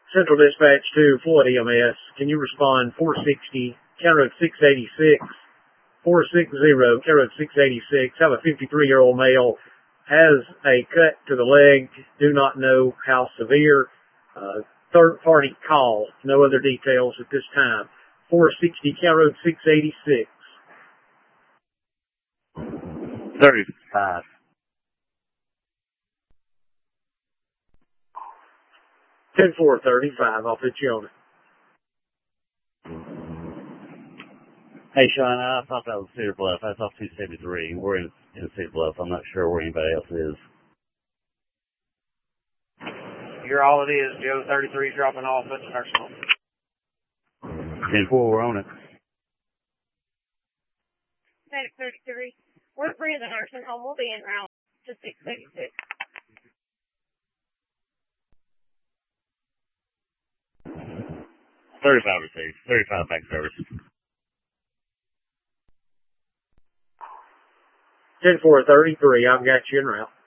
Central Dispatch to Floyd EMS. Can you respond 460, County Road 686, 460, County Road 686. Have a 53-year-old male, has a cut to the leg, do not know how severe. Third party call, no other details at this time. 460, County Road 686. 35. 10-4-35, I'll put you on it. Hey, Sean, I thought that was Cedar Bluff. That's off 273. We're in Cedar Bluff. I'm not sure where anybody else is. You're all it is. Joe 33 dropping off at the nursing home. 10-4, we're on it. Medic 33. We're free of the nursing home. We'll be en route to 686. 35 received. 35 back service. 10-4-33, I've got you en route.